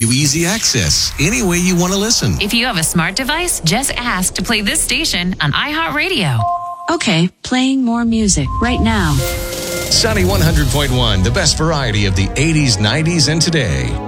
you easy access any way you want to listen. If you have a smart device, just ask to play this station on iHeartRadio. Okay, playing more music right now. Sunny 100.1, the best variety of the 80s, 90s, and today.